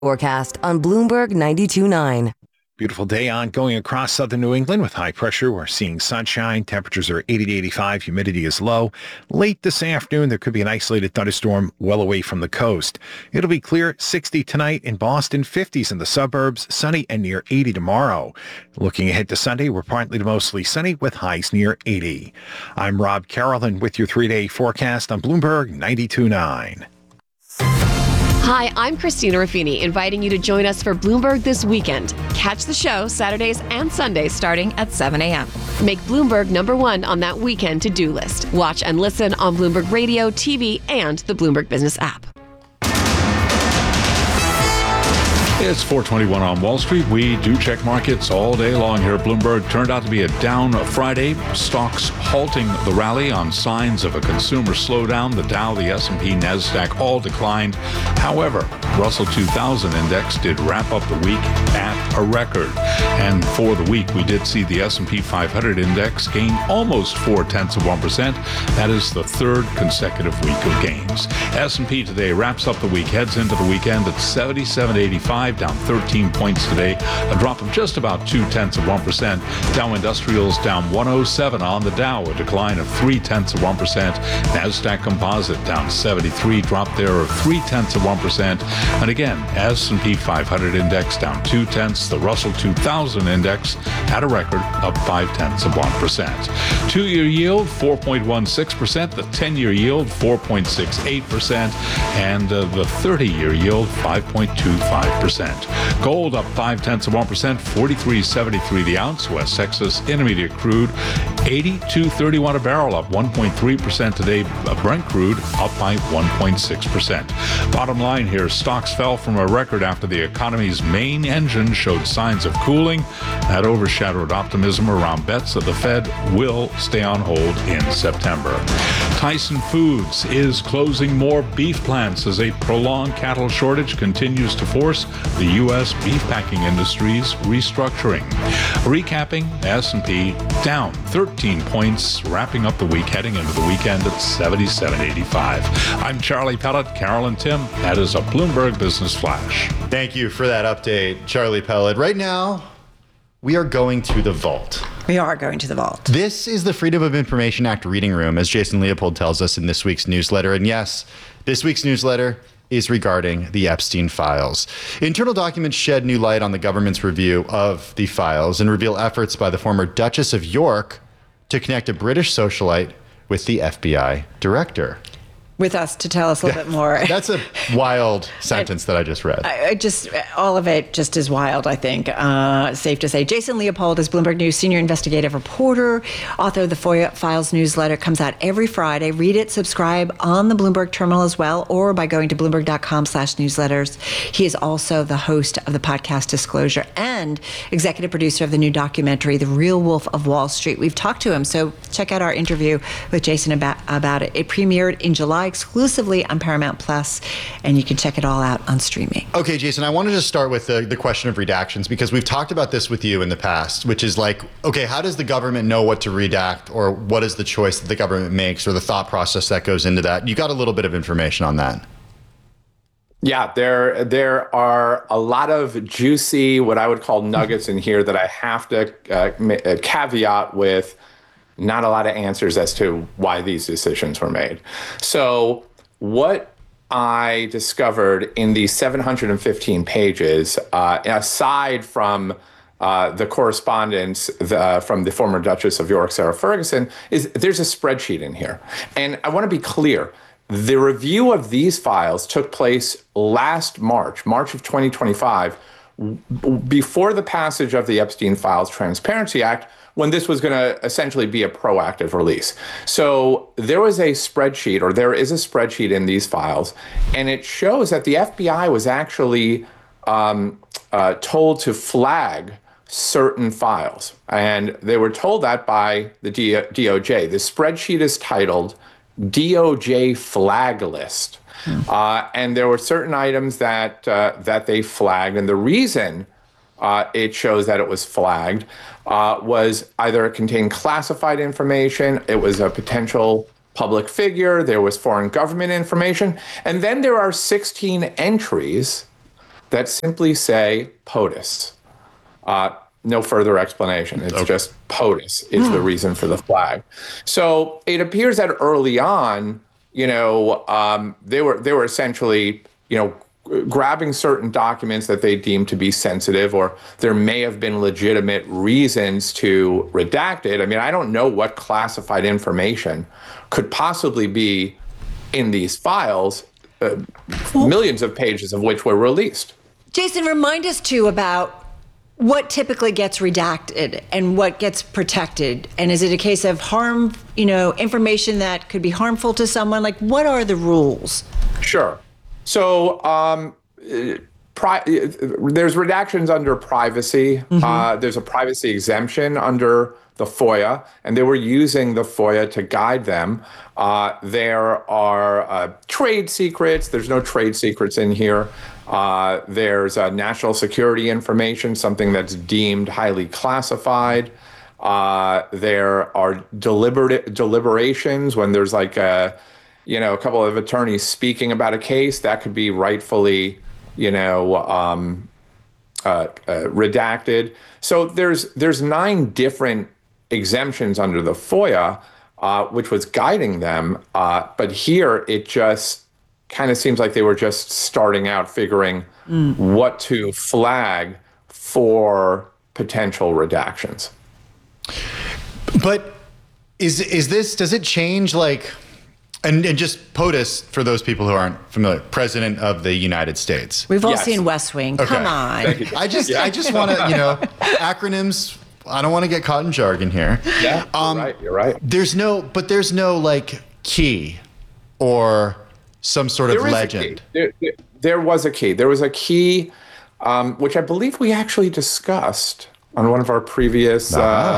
Forecast on Bloomberg 92.9. Beautiful day ongoing across southern New England with high pressure. We're seeing sunshine. Temperatures are 80 to 85. Humidity is low. Late this afternoon, there could be an isolated thunderstorm well away from the coast. It'll be clear 60 tonight in Boston, 50s in the suburbs, sunny and near 80 tomorrow. Looking ahead to Sunday, we're partly to mostly sunny with highs near 80. I'm Rob Carroll with your 3-day forecast on Bloomberg 92.9. Hi, I'm Christina Ruffini, inviting you to join us for Bloomberg This Weekend. Catch the show Saturdays and Sundays starting at 7 a.m. Make Bloomberg #1 on that weekend to-do list. Watch and listen on Bloomberg Radio, TV, and the Bloomberg Business app. It's 4:21 on Wall Street. We do check markets all day long here at Bloomberg. Turned out to be a down Friday. Stocks halting the rally on signs of a consumer slowdown. The Dow, the S&P, NASDAQ all declined. However, Russell 2000 index did wrap up the week at a record. And for the week, we did see the S&P 500 index gain almost 0.4%. That is the third consecutive week of gains. S&P today wraps up the week, heads into the weekend at 77.85. Down 13 points today, a drop of just about 0.2%. Dow Industrials down 107 on the Dow, a decline of 0.3%. NASDAQ Composite down 73, drop there of 0.3%. And again, S&P 500 index down 0.2. The Russell 2000 index at a record of 0.5%. Two-year yield 4.16%, the 10-year yield 4.68%, and the 30-year yield 5.25%. Gold up 0.5%, 43.73 the ounce. West Texas Intermediate crude 82.31 a barrel, up 1.3% today. Brent crude up by 1.6%. Bottom line here, stocks fell from a record after the economy's main engine showed signs of cooling. That overshadowed optimism around bets that the Fed will stay on hold in September. Tyson Foods is closing more beef plants as a prolonged cattle shortage continues to force the U.S. beef packing industry's restructuring. Recapping, S&P down 13 points, wrapping up the week, heading into the weekend at 77.85. I'm Charlie Pellet, Carol and Tim. That is a Bloomberg Business Flash. Thank you for that update, Charlie Pellet. Right now, we are going to the vault. We are going to the vault. This is the Freedom of Information Act reading room, as Jason Leopold tells us in this week's newsletter. And yes, this week's newsletter is regarding the Epstein files. Internal documents shed new light on the government's review of the files and reveal efforts by the former Duchess of York to connect a British socialite with the FBI director. With us to tell us a little bit more. That's a wild sentence that I just read. All of it just is wild, I think. Safe to say. Jason Leopold is Bloomberg News senior investigative reporter, author of the FOIA Files newsletter. Comes out every Friday. Read it, subscribe on the Bloomberg terminal as well, or by going to bloomberg.com/newsletters. He is also the host of the podcast Disclosure and executive producer of the new documentary, The Real Wolf of Wall Street. We've talked to him, so check out our interview with Jason about it. It premiered in July exclusively on Paramount Plus, and you can check it all out on streaming. Okay, Jason, I wanted to start with the question of redactions, because we've talked about this with you in the past, which is like, okay, how does the government know what to redact, or what is the choice that the government makes, or the thought process that goes into that? You got a little bit of information on that. Yeah, there are a lot of juicy, what I would call nuggets in here that I have to caveat with not a lot of answers as to why these decisions were made. So what I discovered in these 715 pages, aside from the correspondence from the former Duchess of York, Sarah Ferguson, is there's a spreadsheet in here. And I want to be clear. The review of these files took place last March of 2025, before the passage of the Epstein Files Transparency Act, when this was going to essentially be a proactive release. So there was a spreadsheet, or there is a spreadsheet in these files, and it shows that the FBI was actually told to flag certain files. And they were told that by the DOJ. The spreadsheet is titled DOJ Flag List. And there were certain items that they flagged. And the reason it shows that it was flagged was either it contained classified information, it was a potential public figure, there was foreign government information, and then there are 16 entries that simply say POTUS. No further explanation. It's just POTUS is the reason for the flag. So it appears that early on, they were essentially, grabbing certain documents that they deemed to be sensitive, or there may have been legitimate reasons to redact it. I mean, I don't know what classified information could possibly be in these files, millions of pages of which were released. Jason, remind us too about what typically gets redacted and what gets protected. And is it a case of information that could be harmful to someone? Like, what are the rules? Sure. So there's redactions under privacy. There's a privacy exemption under the FOIA, and they were using the FOIA to guide them. There are trade secrets. There's no trade secrets in here. There's national security information, something that's deemed highly classified. There are deliberations when there's like a couple of attorneys speaking about a case that could be rightfully, redacted. So there's 9 different exemptions under the FOIA, which was guiding them. But here it just kind of seems like they were just starting out figuring what to flag for potential redactions. But does it change and just POTUS, for those people who aren't familiar, President of the United States. We've all seen West Wing. Okay. Come on. I just want to, acronyms. I don't want to get caught in jargon here. Yeah, you're right. There's no key or some sort of legend. There was a key. There was a key, which I believe we actually discussed on one of our previous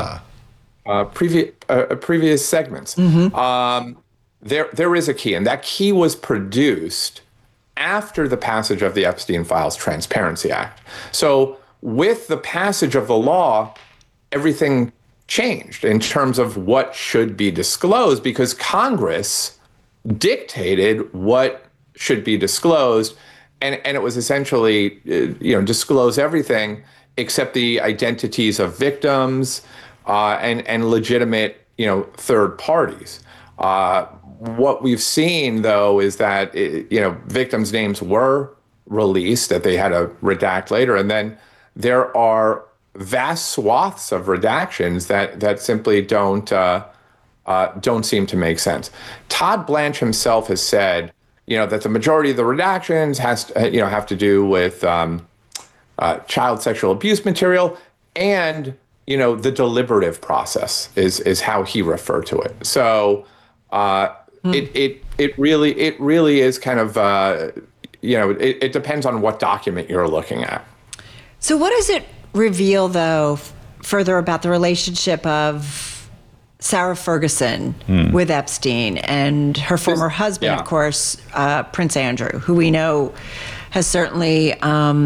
previous segments. There is a key, and that key was produced after the passage of the Epstein Files Transparency Act. So with the passage of the law, everything changed in terms of what should be disclosed, because Congress dictated what should be disclosed, and it was essentially, disclose everything except the identities of victims and legitimate, third parties. What we've seen, though, is that, victims' names were released that they had to redact later. And then there are vast swaths of redactions that simply don't seem to make sense. Todd Blanche himself has said, that the majority of the redactions have to do with child sexual abuse material, and, the deliberative process is how he referred to it. So, it really is kind of, it depends on what document you're looking at. So what does it reveal, though, further about the relationship of Sarah Ferguson with Epstein and her former husband, of course, Prince Andrew, who we know has certainly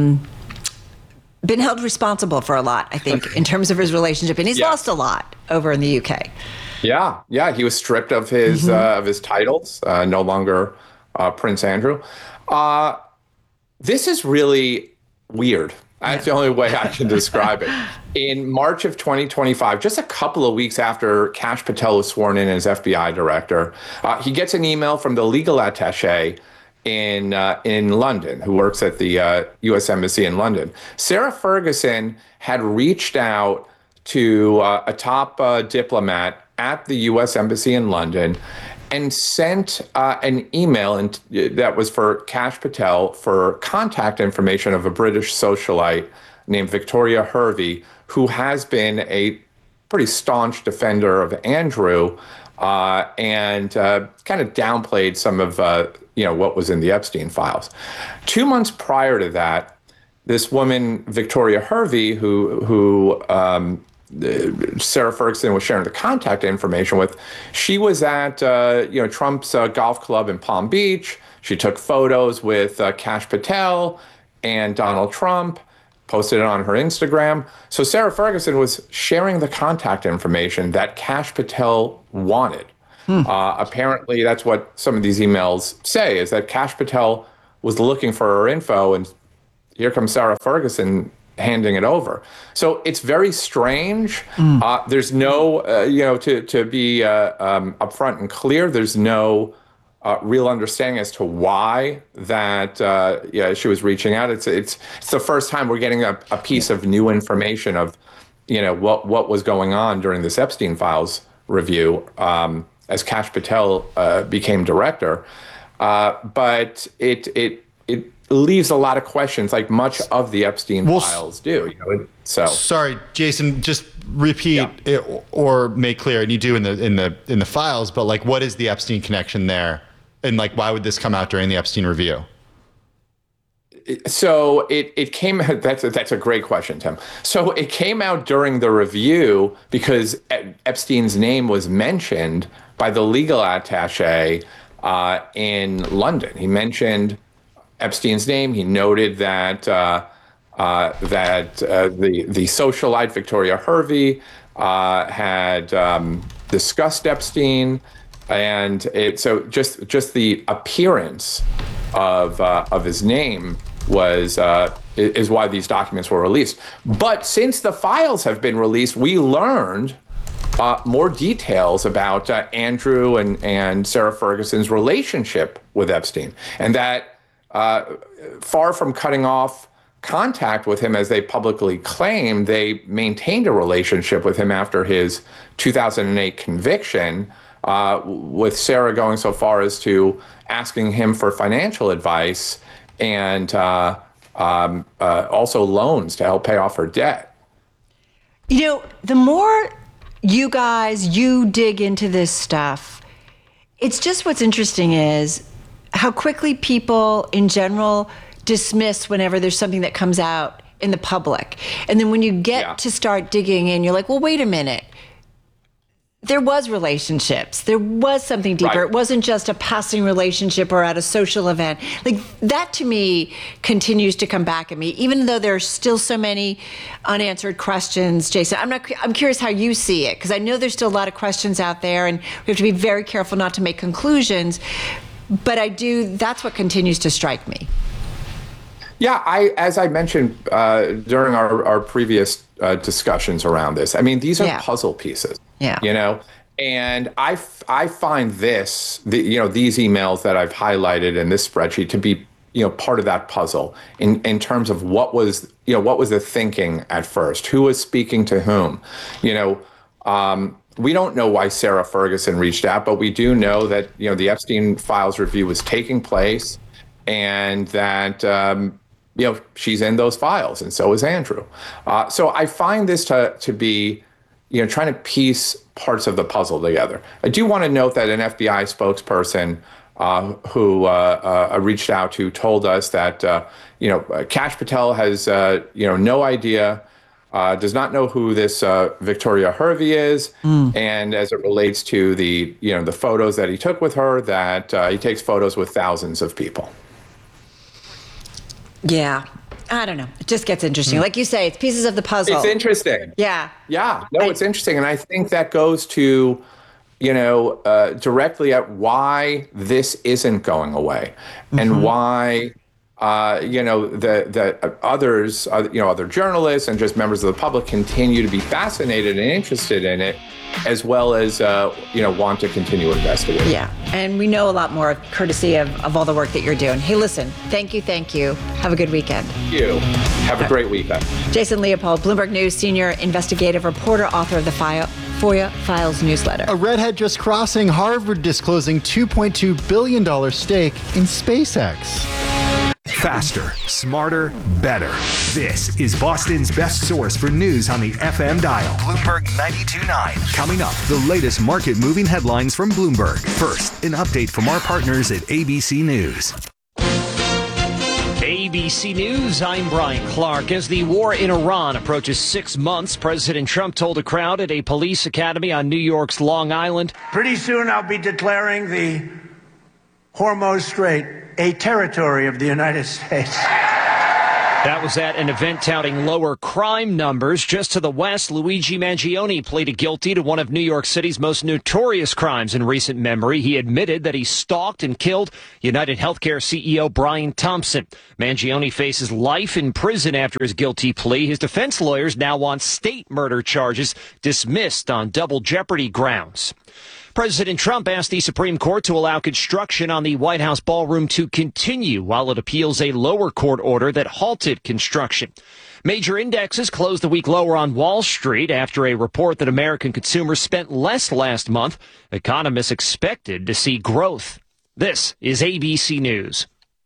been held responsible for a lot, I think, in terms of his relationship. And he's lost a lot over in the UK. Yeah, he was stripped of his titles, no longer Prince Andrew. This is really weird. That's the only way I can describe it. In March of 2025, just a couple of weeks after Kash Patel was sworn in as FBI director, he gets an email from the legal attaché in London, who works at the U.S. Embassy in London. Sarah Ferguson had reached out to a top diplomat at the U.S. Embassy in London and sent an email that was for Kash Patel for contact information of a British socialite named Victoria Hervey, who has been a pretty staunch defender of Andrew and kind of downplayed some of what was in the Epstein files. 2 months prior to that, this woman, Victoria Hervey, who Sarah Ferguson was sharing the contact information with, she was at Trump's golf club in Palm Beach. She took photos with Kash Patel and Donald Trump, posted it on her Instagram. So Sarah Ferguson was sharing the contact information that Kash Patel wanted. Apparently, that's what some of these emails say, is that Kash Patel was looking for her info and here comes Sarah Ferguson handing it over. So it's very strange. There's no, to be upfront and clear, there's no real understanding as to why that she was reaching out. It's the first time we're getting a piece of new information of what was going on during this Epstein Files review as Kash Patel became director. But it leaves a lot of questions, like much of the Epstein files do. So sorry, Jason, just repeat it or make clear, and you do in the files. But like, what is the Epstein connection there, and like, why would this come out during the Epstein review? So it came. That's a great question, Tim. So it came out during the review because Epstein's name was mentioned by the legal attaché in London. He mentioned Epstein's name. He noted that the socialite Victoria Hervey had discussed Epstein, and so just the appearance of his name is why these documents were released. But since the files have been released, we learned more details about Andrew and Sarah Ferguson's relationship with Epstein, and that far from cutting off contact with him as they publicly claimed, they maintained a relationship with him after his 2008 conviction, with Sarah going so far as to asking him for financial advice and also loans to help pay off her debt. The more you dig into this stuff, it's just what's interesting is how quickly people in general dismiss whenever there's something that comes out in the public. And then when you get to start digging in, you're like, well, wait a minute. There was relationships. There was something deeper. Right. It wasn't just a passing relationship or at a social event. Like that to me continues to come back at me, even though there are still so many unanswered questions. Jason, I'm curious how you see it, because I know there's still a lot of questions out there and we have to be very careful not to make conclusions. But that's what continues to strike me. Yeah, as I mentioned during our previous discussions around this, I mean, these are puzzle pieces. Yeah. And I find these emails that I've highlighted in this spreadsheet to be, part of that puzzle in terms of what was the thinking at first, who was speaking to whom. We don't know why Sarah Ferguson reached out, but we do know that, the Epstein Files review was taking place and that, she's in those files, and so is Andrew. So I find this to be, trying to piece parts of the puzzle together. I do want to note that an FBI spokesperson who reached out to told us that, Kash Patel has, no idea, does not know who this Victoria Hervey is. And as it relates to the photos that he took with her, that he takes photos with thousands of people. Yeah. I don't know. It just gets interesting. Like you say, it's pieces of the puzzle. It's interesting. Yeah. Yeah. No, it's interesting. And I think that goes to, directly at why this isn't going away and why, the others, other journalists and just members of the public continue to be fascinated and interested in it, as well as, want to continue investigating. Yeah. And we know a lot more courtesy of all the work that you're doing. Hey, listen, thank you. Have a good weekend. Thank you. Have a great weekend. Jason Leopold, Bloomberg News senior investigative reporter, author of the FOIA Files newsletter. A redhead just crossing Harvard disclosing $2.2 billion stake in SpaceX. Faster, smarter, better. This is Boston's best source for news on the FM dial. Bloomberg 92.9. Coming up, the latest market-moving headlines from Bloomberg. First, an update from our partners at ABC News. ABC News, I'm Brian Clark. As the war in Iran approaches 6 months, President Trump told a crowd at a police academy on New York's Long Island, "Pretty soon I'll be declaring the Hormuz Strait a territory of the United States." That was at an event touting lower crime numbers. Just to the west, Luigi Mangione pleaded guilty to one of New York City's most notorious crimes in recent memory. He admitted that he stalked and killed United Healthcare CEO Brian Thompson. Mangione faces life in prison after his guilty plea. His defense lawyers now want state murder charges dismissed on double jeopardy grounds. President Trump asked the Supreme Court to allow construction on the White House ballroom to continue while it appeals a lower court order that halted construction. Major indexes closed the week lower on Wall Street after a report that American consumers spent less last month. Economists expected to see growth. This is ABC News.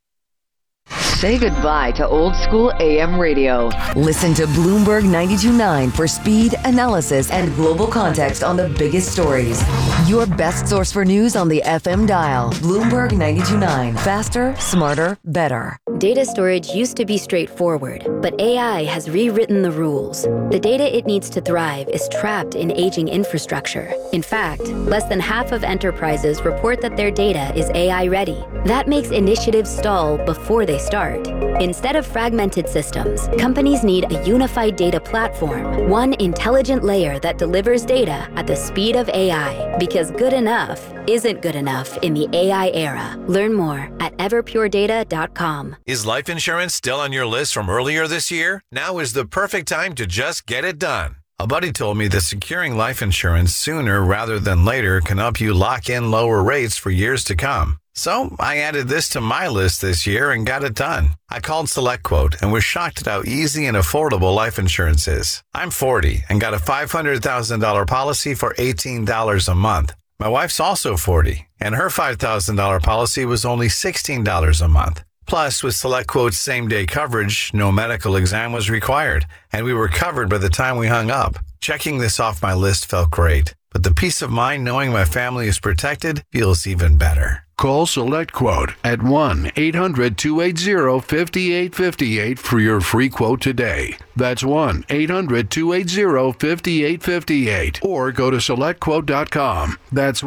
Say goodbye to old school AM radio. Listen to Bloomberg 92.9 for speed, analysis, and global context on the biggest stories. Your best source for news on the FM dial. Bloomberg 92.9. Faster, smarter, better. Data storage used to be straightforward, but AI has rewritten the rules. The data it needs to thrive is trapped in aging infrastructure. In fact, less than half of enterprises report that their data is AI ready. That makes initiatives stall before they start. Instead of fragmented systems, companies need a unified data platform, one intelligent layer that delivers data at the speed of AI. Because good enough isn't good enough in the AI era. Learn more at everpuredata.com. Is life insurance still on your list from earlier this year? Now is the perfect time to just get it done. A buddy told me that securing life insurance sooner rather than later can help you lock in lower rates for years to come. So I added this to my list this year and got it done. I called SelectQuote and was shocked at how easy and affordable life insurance is. I'm 40 and got a $500,000 policy for $18 a month. My wife's also 40 and her $5,000 policy was only $16 a month. Plus, with SelectQuote's same-day coverage, no medical exam was required, and we were covered by the time we hung up. Checking this off my list felt great, but the peace of mind knowing my family is protected feels even better. Call SelectQuote at 1-800-280-5858 for your free quote today. That's 1-800-280-5858. Or go to SelectQuote.com. That's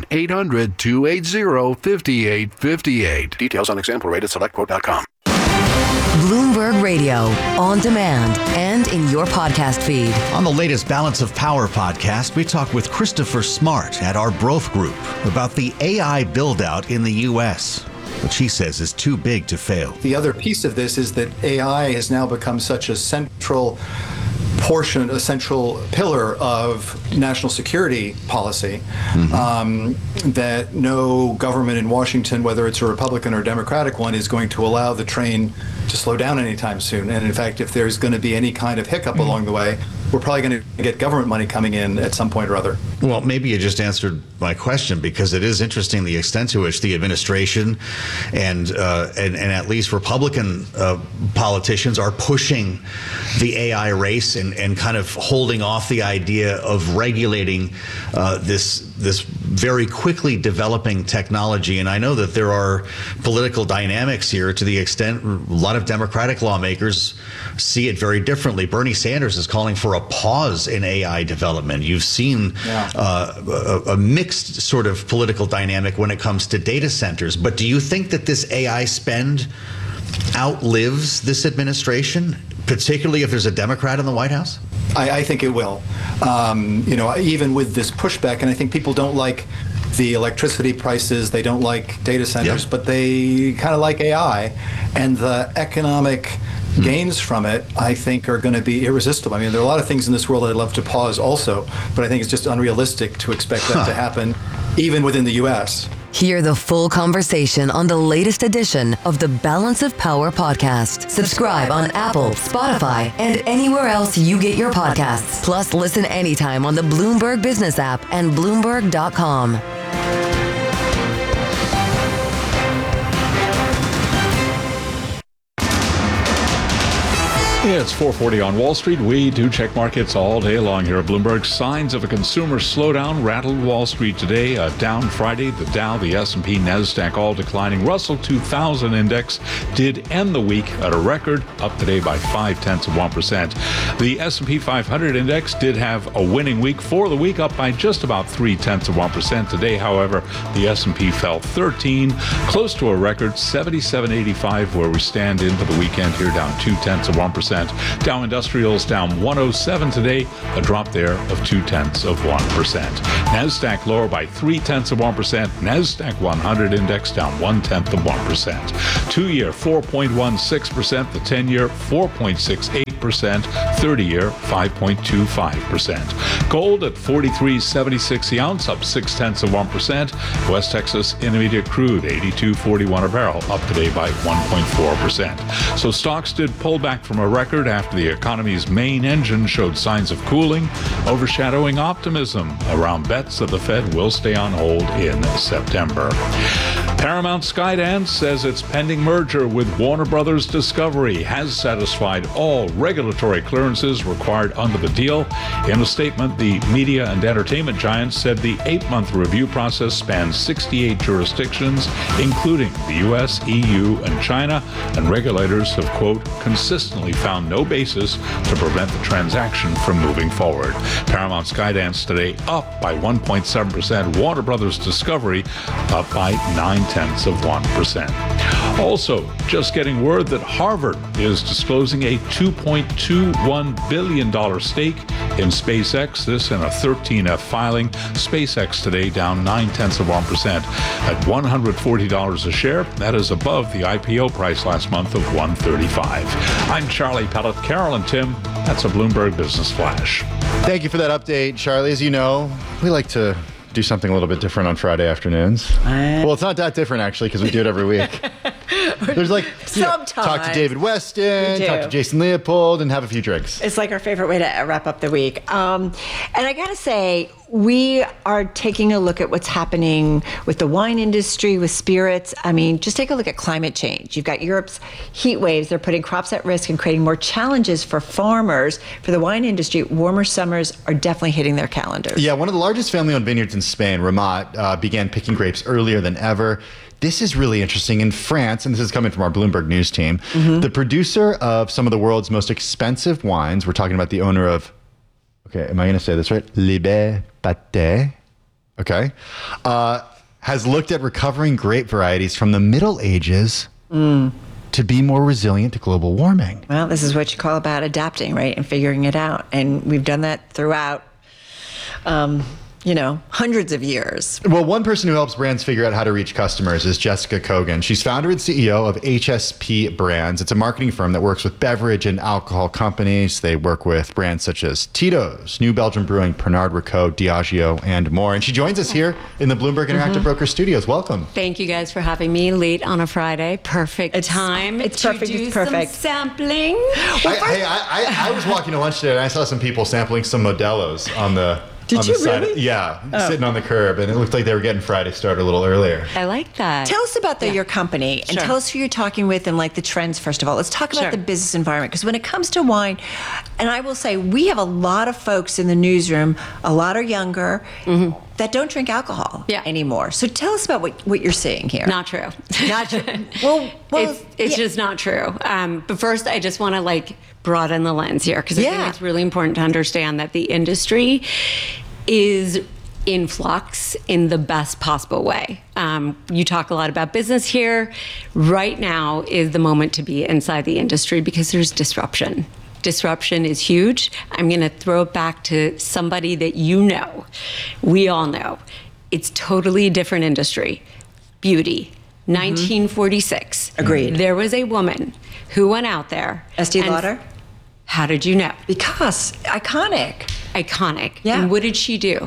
1-800-280-5858. Details on example rate at SelectQuote.com. Bloomberg Radio, on demand and in your podcast feed. On the latest Balance of Power podcast, we talk with Christopher Smart at our Broth Group about the AI build-out in the U.S., which he says is too big to fail. The other piece of this is that AI has now become such a central portion, a central pillar of national security policy, that no government in Washington, whether it's a Republican or Democratic one, is going to allow the train to slow down anytime soon. And in fact, if there's going to be any kind of hiccup along the way, we're probably going to get government money coming in at some point or other. Well, maybe you just answered my question, because it is interesting the extent to which the administration and at least Republican politicians are pushing the AI race and kind of holding off the idea of regulating this very quickly developing technology. And I know that there are political dynamics here to the extent a lot of Democratic lawmakers see it very differently. Bernie Sanders is calling for a pause in AI development. You've seen a mixed sort of political dynamic when it comes to data centers. But do you think that this AI spend outlives this administration, particularly if there's a Democrat in the White House? I think it will. Even with this pushback, and I think people don't like the electricity prices, they don't like data centers, but they kind of like AI, and the economic gains from it, I think, are going to be irresistible. I mean, there are a lot of things in this world that I'd love to pause also, but I think it's just unrealistic to expect that to happen, even within the U.S. Hear the full conversation on the latest edition of the Balance of Power podcast. Subscribe on Apple, Spotify, and anywhere else you get your podcasts. Plus, listen anytime on the Bloomberg Business app and Bloomberg.com. It's 4:40 on Wall Street. We do check markets all day long here at Bloomberg. Signs of a consumer slowdown rattled Wall Street today. Down Friday, the Dow, the S&P, NASDAQ all declining. Russell 2000 index did end the week at a record, up today by 0.5%. The S&P 500 index did have a winning week for the week, up by just about 0.3%. Today, however, the S&P fell 13, close to a record 77.85, where we stand into the weekend here, down 0.2%. Dow Industrials down 107 today, a drop there of 0.2%. NASDAQ lower by 0.3%. NASDAQ 100 index down 0.1%. 2-year 4.16%. The 10-year 4.68%. 30-year 5.25%. Gold at $43.76 the ounce, up 0.6%. West Texas Intermediate crude 82.41 a barrel, up today by 1.4%. So stocks did pull back from a record after the economy's main engine showed signs of cooling, overshadowing optimism around bets that the Fed will stay on hold in September. Paramount Skydance says its pending merger with Warner Brothers Discovery has satisfied all regulatory clearances required under the deal. In a statement, the media and entertainment giant said the 8-month review process spans 68 jurisdictions, including the U.S., EU, and China, and regulators have, quote, consistently found no basis to prevent the transaction from moving forward. Paramount Skydance today up by 1.7%. Warner Brothers Discovery up by 0.9%. Also, just getting word that Harvard is disclosing a $2.21 billion stake in SpaceX. This in a 13F filing. SpaceX today down 0.9% at $140 a share. That is above the IPO price last month of $135. I'm Charlie Pellet. Carol and Tim, that's a Bloomberg Business Flash. Thank you for that update, Charlie. As you know, we like to do something a little bit different on Friday afternoons. Well, it's not that different, actually, because we do it every week. There's like, talk to David Weston, talk to Jason Leopold, and have a few drinks. It's like our favorite way to wrap up the week. And I got to say, we are taking a look at what's happening with the wine industry, with spirits. I mean, just take a look at climate change. You've got Europe's heat waves. They're putting crops at risk and creating more challenges for farmers. For the wine industry, warmer summers are definitely hitting their calendars. Yeah, one of the largest family-owned vineyards in Spain, Ramat, began picking grapes earlier than ever. This is really interesting. In France, and this is coming from our Bloomberg News team, the producer of some of the world's most expensive wines, we're talking about the owner of, okay, am I going to say this right? Liber Pâté, okay, has looked at recovering grape varieties from the Middle Ages to be more resilient to global warming. Well, this is what you call about adapting, right, and figuring it out. And we've done that throughout hundreds of years. Well, one person who helps brands figure out how to reach customers is Jessica Kogan. She's founder and CEO of HSP Brands. It's a marketing firm that works with beverage and alcohol companies. They work with brands such as Tito's, New Belgium Brewing, Pernod Ricard, Diageo, and more. And she joins us here in the Bloomberg Interactive Broker Studios. Welcome. Thank you guys for having me late on a Friday. Perfect time. It's perfect. To do it's perfect. some sampling. I was walking to lunch today and I saw some people sampling some Modelo's on the... Did you side, really? Sitting on the curb, and it looked like they were getting Friday started a little earlier. I like that. Tell us about your company, and tell us who you're talking with, and like the trends. First of all, let's talk about the business environment, because when it comes to wine, and I will say we have a lot of folks in the newsroom, a lot are younger. That don't drink alcohol anymore. So tell us about what you're seeing here. Not true. Not true. Well, it's just not true. But first, I just want to broaden the lens here, because I think it's really important to understand that the industry is in flux in the best possible way. You talk a lot about business here. Right now is the moment to be inside the industry because there's disruption. Disruption is huge. I'm going to throw it back to somebody that you know. We all know. It's totally a different industry. Beauty. 1946. Agreed. There was a woman who went out there. Estee Lauder? How did you know? Because iconic. Iconic. Yeah. And what did she do?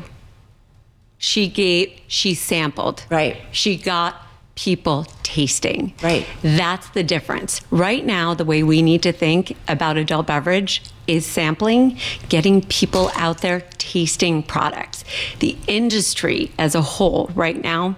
She sampled. Right. She got people tasting. Right. That's the difference. Right now, the way we need to think about adult beverage is sampling, getting people out there tasting products. The industry as a whole right now,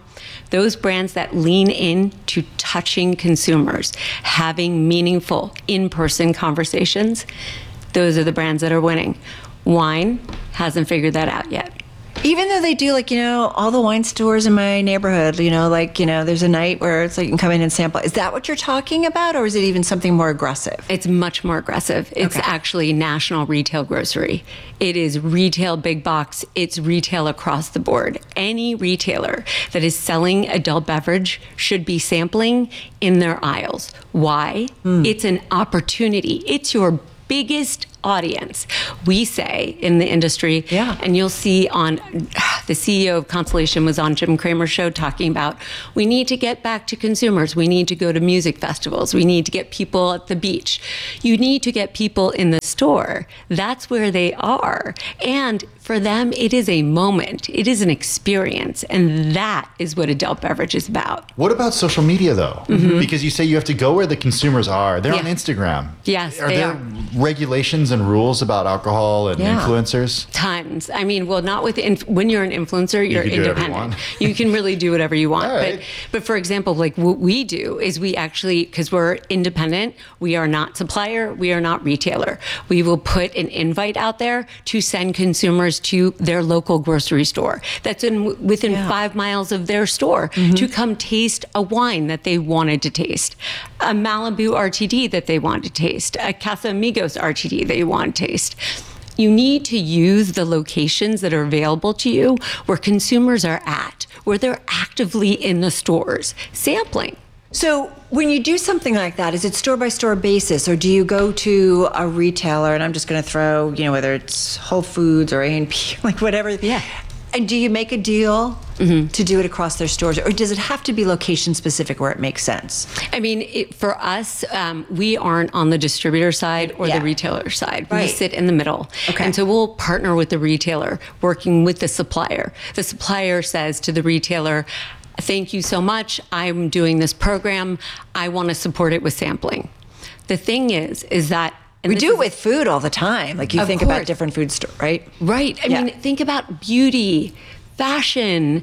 those brands that lean in to touching consumers, having meaningful in-person conversations, those are the brands that are winning. Wine hasn't figured that out yet. Even though they do, like, all the wine stores in my neighborhood, there's a night where it's like you can come in and sample. Is that what you're talking about, or is it even something more aggressive? It's much more aggressive. It's actually national retail grocery. It is retail big box. It's retail across the board. Any retailer that is selling adult beverage should be sampling in their aisles. Why? It's an opportunity. It's your biggest audience. We say in the industry, and you'll see on the CEO of Constellation was on Jim Cramer's show talking about, we need to get back to consumers. We need to go to music festivals. We need to get people at the beach. You need to get people in the store. That's where they are. And for them, it is a moment. It is an experience. And that is what adult beverage is about. What about social media, though? Because you say you have to go where the consumers are. They're on Instagram. Yes, are there regulations and rules about alcohol and influencers? Tons. I mean, well, not with when you're an influencer, you're independent. You can really do whatever you want. Right. But for example, like what we do is we actually, because we're independent, we are not supplier, we are not retailer. We will put an invite out there to send consumers to their local grocery store that's within 5 miles of their store to come taste a wine that they wanted to taste, a Malibu RTD that they want to taste, a Casamigos RTD they want to taste. You need to use the locations that are available to you where consumers are at, where they're actively in the stores sampling. So when you do something like that, is it store by store basis, or do you go to a retailer, and I'm just going to throw, whether it's Whole Foods or A&P, like whatever. Yeah. And do you make a deal to do it across their stores, or does it have to be location specific where it makes sense? I mean, for us, we aren't on the distributor side or the retailer side. We sit in the middle. Okay. And so we'll partner with the retailer, working with the supplier. The supplier says to the retailer, thank you so much. I'm doing this program. I want to support it with sampling. The thing is that we do it with food all the time. Like you think about different food stores, right? Right. I mean, think about beauty, fashion,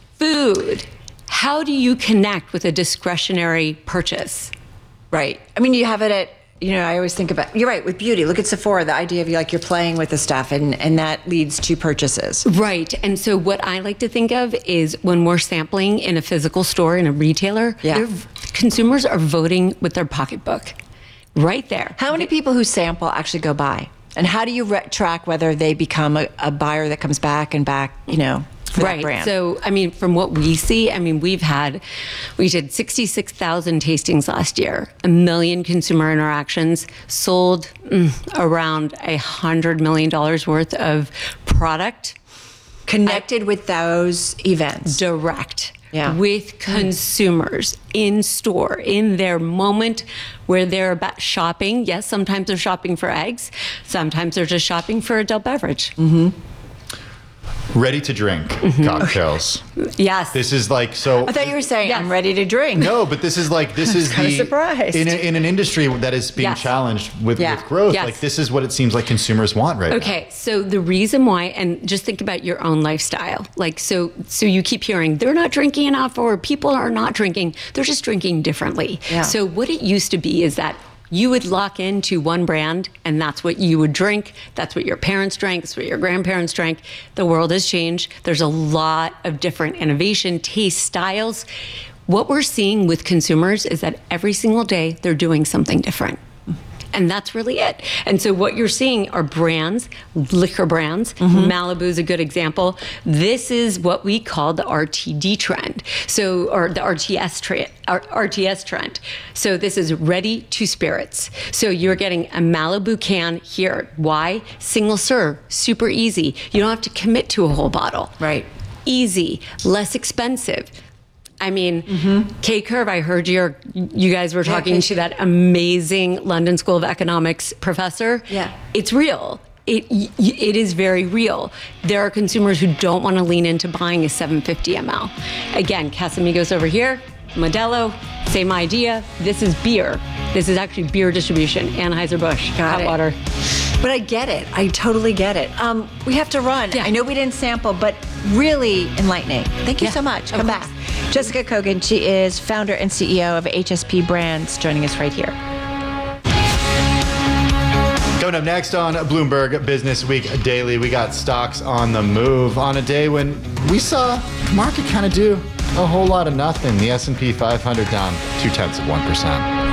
food. How do you connect with a discretionary purchase? Right. I mean, you have it at, I always think about, you're right, with beauty. Look at Sephora, the idea of you're playing with the stuff and that leads to purchases. Right. And so what I like to think of is when we're sampling in a physical store, in a retailer, consumers are voting with their pocketbook. Right there. How many people who sample actually go buy? And how do you track whether they become a buyer that comes back and back, for that brand? So, I mean, from what we see, I mean, we did 66,000 tastings last year, 1 million consumer interactions, sold around $100 million worth of product. Connected with those events. Direct. With consumers in store, in their moment where they're about shopping. Yes, sometimes they're shopping for eggs. Sometimes they're just shopping for adult beverage. Ready to drink cocktails. Yes. This is like, so. I thought you were saying I'm ready to drink. No, but this is surprised. In an industry that is being challenged with growth. Yes. Like this is what it seems like consumers want right now. Okay, so the reason why, and just think about your own lifestyle. Like, so you keep hearing they're not drinking enough, or people are not drinking. They're just drinking differently. Yeah. So what it used to be is that you would lock into one brand and that's what you would drink. That's what your parents drank. That's what your grandparents drank. The world has changed. There's a lot of different innovation, taste, styles. What we're seeing with consumers is that every single day they're doing something different. And that's really it. And so what you're seeing are brands, liquor brands. Malibu is a good example. This is what we call the RTD trend. So, or the RTS trend. So this is ready to spirits. So you're getting a Malibu can here. Why? Single serve, super easy. You don't have to commit to a whole bottle. Right. Easy, less expensive. I mean, K-Curve, I heard you guys were talking to that amazing London School of Economics professor. Yeah. It's real. It is very real. There are consumers who don't want to lean into buying a 750 ml. Again, Casamigos over here, Modelo, same idea. This is beer. This is actually beer distribution. Anheuser-Busch, hot water. But I get it. I totally get it. We have to run. I know we didn't sample, but really enlightening. Thank you so much. Come back. Jessica Kogan, she is founder and CEO of HSP Brands, joining us right here. Coming up next on Bloomberg Business Week Daily, we got stocks on the move on a day when we saw the market kind of do a whole lot of nothing. The S&P 500 down 0.2%.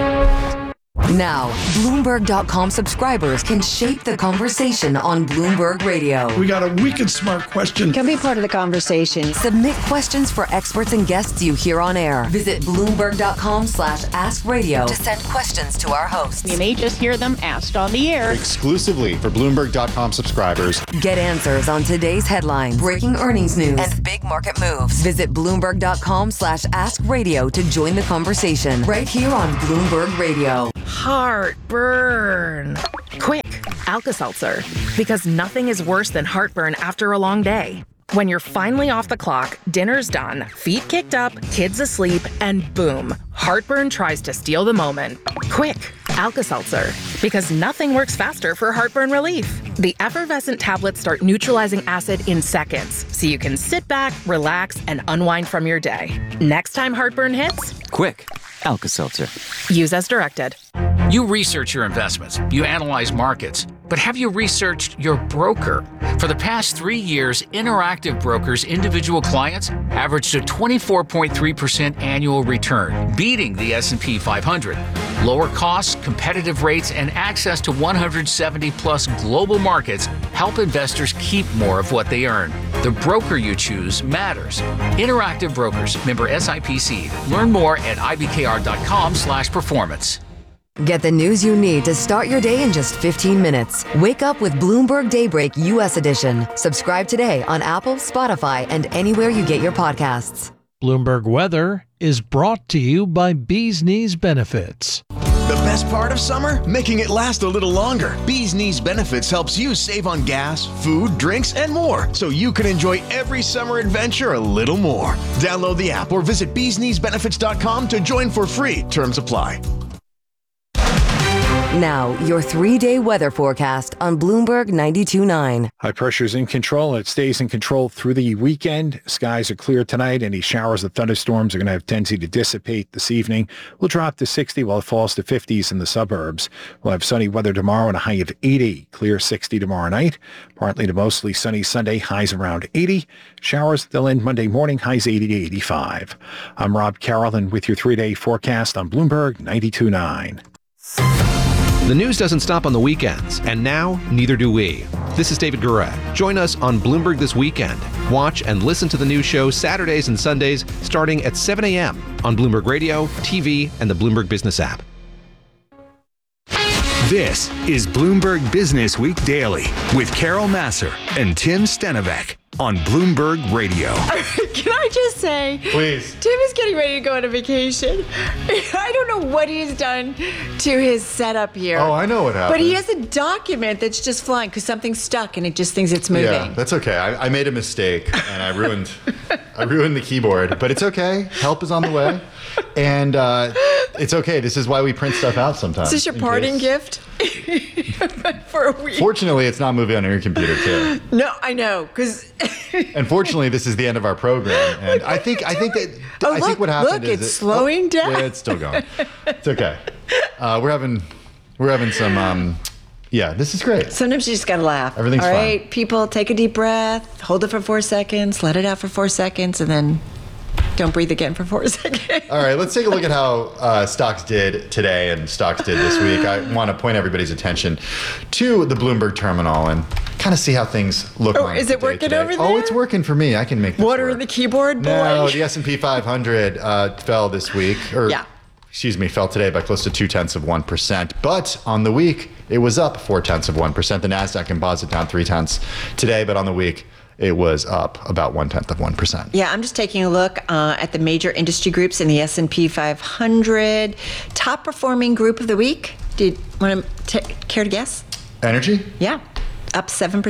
Now, Bloomberg.com subscribers can shape the conversation on Bloomberg Radio. We got a wicked smart question. Can be part of the conversation. Submit questions for experts and guests you hear on air. Visit Bloomberg.com/AskRadio to send questions to our hosts. You may just hear them asked on the air. Exclusively for Bloomberg.com subscribers. Get answers on today's headlines, breaking earnings news, and big market moves. Visit Bloomberg.com/AskRadio to join the conversation right here on Bloomberg Radio. Heartburn. Quick, Alka-Seltzer. Because nothing is worse than heartburn after a long day. When you're finally off the clock, dinner's done, feet kicked up, kids asleep, and boom, heartburn tries to steal the moment. Quick, Alka-Seltzer. Because nothing works faster for heartburn relief. The effervescent tablets start neutralizing acid in seconds, so you can sit back, relax, and unwind from your day. Next time heartburn hits, quick, Alka-Seltzer. Use as directed. You research your investments, you analyze markets, but have you researched your broker? For the past 3 years, Interactive Brokers' individual clients averaged a 24.3% annual return, beating the S&P 500. Lower costs, competitive rates, and access to 170-plus global markets help investors keep more of what they earn. The broker you choose matters. Interactive Brokers, member SIPC. Learn more at ibkr.com/performance. Get the news you need to start your day in just 15 minutes. Wake up with Bloomberg Daybreak U.S. Edition. Subscribe today on Apple, Spotify, and anywhere you get your podcasts. Bloomberg Weather is brought to you by Bees Knees Benefits. The best part of summer? Making it last a little longer. Bees Knees Benefits helps you save on gas, food, drinks, and more, so you can enjoy every summer adventure a little more. Download the app or visit beeskneesbenefits.com to join for free. Terms apply. Now, your 3-day weather forecast on Bloomberg 92.9. High pressure's in control. It stays in control through the weekend. Skies are clear tonight. Any showers or thunderstorms are going to have tendency to dissipate this evening. We'll drop to 60 while it falls to 50s in the suburbs. We'll have sunny weather tomorrow and a high of 80. Clear 60 tomorrow night. Partly to mostly sunny Sunday. Highs around 80. Showers, they'll end Monday morning. Highs 80 to 85. I'm Rob Carroll with your 3-day forecast on Bloomberg 92.9. The news doesn't stop on the weekends, and now neither do we. This is David Guret. Join us on Bloomberg This Weekend. Watch and listen to the news show Saturdays and Sundays starting at 7 a.m. on Bloomberg Radio, TV, and the Bloomberg Business app. This is Bloomberg Business Week Daily with Carol Massar and Tim Stenovec on Bloomberg Radio. Can I just say, please, Tim is getting ready to go on a vacation. I don't know what he's done to his setup here. Oh, I know what happened. But he has a document that's just flying because something's stuck and it just thinks it's moving. Yeah, that's okay. I made a mistake and I ruined the keyboard, but it's okay. Help is on the way. And it's okay. This is why we print stuff out sometimes. Is this your parting gift? For a week. Fortunately, it's not moving on your computer too. No, I know, because. Unfortunately, this is the end of our program, and I think what happened is it's slowing down. Yeah, it's still going. It's okay. We're having some. Yeah, this is great. Sometimes you just gotta laugh. Everything's fine. All right, people, take a deep breath, hold it for 4 seconds, let it out for 4 seconds, and then don't breathe again for 4 seconds. All right, let's take a look at how stocks did today and stocks did this week. I want to point everybody's attention to the Bloomberg terminal and kind of see how things look. Oh, is it working over there? Oh, it's working for me. I can make this Water work. in the keyboard, boy. No, the S&P 500 fell this week. Fell today by close to 0.2%. But on the week, it was up 0.4%. The NASDAQ Composite down 0.3 today, but on the week, it was up about 0.1%. Yeah, I'm just taking a look at the major industry groups in the S&P 500. Top performing group of the week. Do you want to care to guess? Energy? Yeah, up 7%.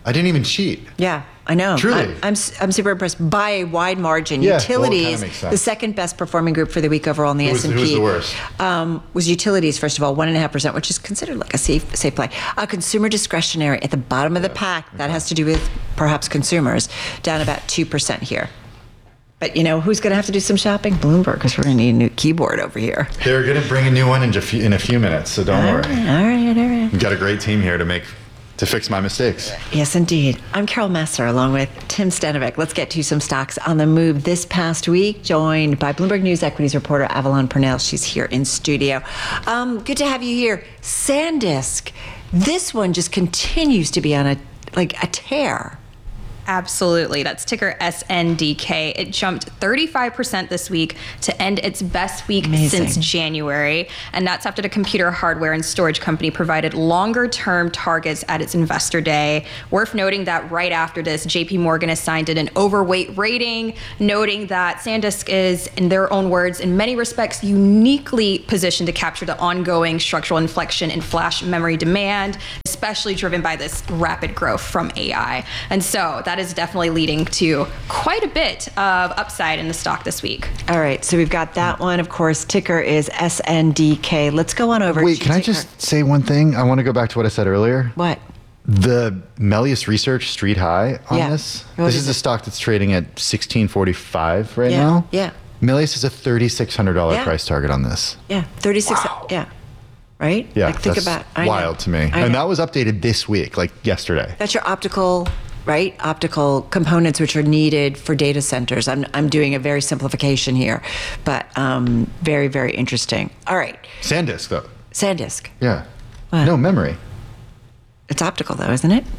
I didn't even cheat. Yeah, I know. Truly. I'm super impressed by a wide margin. Yeah, Utilities, well, it kinda makes sense. the second best performing group for the week overall in the S&P. Who's the worst? Was utilities, first of all, 1.5%, which is considered like a safe play. Consumer discretionary at the bottom of the pack. That has to do with perhaps consumers, down about 2% here. But who's going to have to do some shopping? Bloomberg, because we're going to need a new keyboard over here. They're going to bring a new one in a few minutes, so don't worry. All right. We've got a great team here to fix my mistakes. Yes, indeed. I'm Carol Messer, along with Tim Stanovic. Let's get to some stocks on the move this past week, joined by Bloomberg News equities reporter Avalon Purnell. She's here in studio. Good to have you here. SanDisk, this one just continues to be on a tear. Absolutely. That's ticker SNDK. It jumped 35% this week to end its best week since January. And that's after the computer hardware and storage company provided longer-term targets at its investor day. Worth noting that right after this, JP Morgan assigned it an overweight rating, noting that SanDisk is, in their own words, in many respects, uniquely positioned to capture the ongoing structural inflection in flash memory demand, especially driven by this rapid growth from AI. And so that is definitely leading to quite a bit of upside in the stock this week. All right, so we've got that one. Of course, ticker is SNDK. Let's go on over. Wait, can I just say one thing? I want to go back to what I said earlier. What? The Melius Research street high on this. This is a stock that's trading at $16.45 right now. Yeah. Melius has a $3,600 price target on this. Yeah, 36. Wow. Yeah. Right? Yeah, think that's about wild to me. And that was updated this week, like yesterday. That's your optical, right? Optical components which are needed for data centers. I'm doing a very simplification here, but very, very interesting. All right. SanDisk, though. SanDisk. Yeah. What? No memory. It's optical, though, isn't it?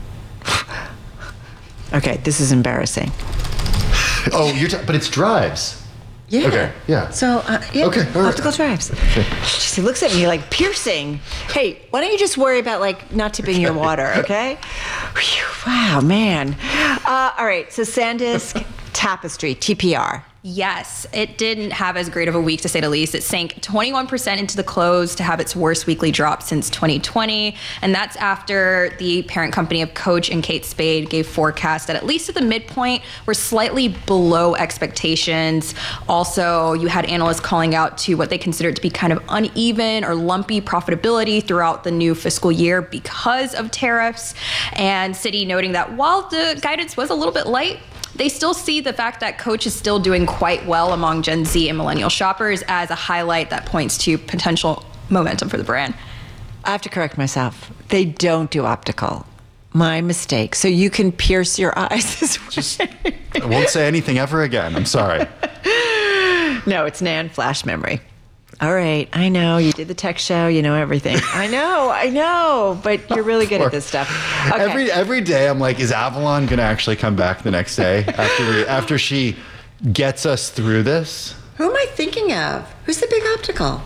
Okay, this is embarrassing. Oh, but it's drives. Yeah. Okay. Yeah. So, yeah. Okay. All right. Optical drives. Okay. She looks at me like piercing. Hey, why don't you just worry about not tipping your water, okay? Whew, wow, man. All right. So SanDisk, Tapestry, TPR. Yes, it didn't have as great of a week, to say the least. It sank 21% into the close to have its worst weekly drop since 2020. And that's after the parent company of Coach and Kate Spade gave forecasts that, at least at the midpoint, were slightly below expectations. Also, you had analysts calling out to what they considered to be kind of uneven or lumpy profitability throughout the new fiscal year because of tariffs. And Citi noting that while the guidance was a little bit light, they still see the fact that Coach is still doing quite well among Gen Z and millennial shoppers as a highlight that points to potential momentum for the brand. I have to correct myself. They don't do optical. My mistake. So you can pierce your eyes this way. I won't say anything ever again. I'm sorry. No, it's NAND flash memory. All right, I know. You did the tech show. You know everything. I know. But you're really good at this stuff. Okay. Every day I'm like, is Avalon going to actually come back the next day after she gets us through this? Who am I thinking of? Who's the big optical?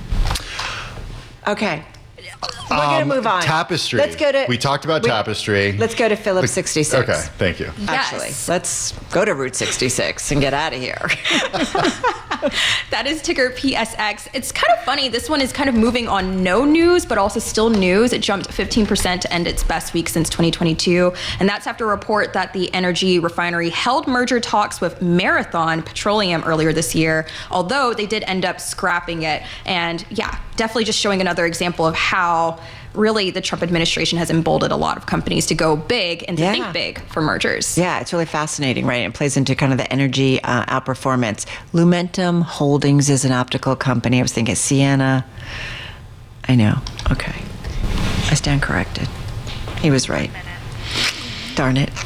Okay. We're going to move on. Tapestry. Let's go to. We talked about Tapestry. Let's go to Phillips 66. Okay, thank you. Yes. Actually, let's go to Route 66 and get out of here. That is ticker PSX. It's kind of funny. This one is kind of moving on no news, but also still news. It jumped 15% to end its best week since 2022. And that's after a report that the energy refinery held merger talks with Marathon Petroleum earlier this year, although they did end up scrapping it. And yeah, definitely just showing another example of how really the Trump administration has emboldened a lot of companies to go big and to think big for mergers. Yeah, it's really fascinating, right? It plays into kind of the energy outperformance. Lumentum Holdings is an optical company. I was thinking Sienna. I know. Okay. I stand corrected. He was right. Darn it.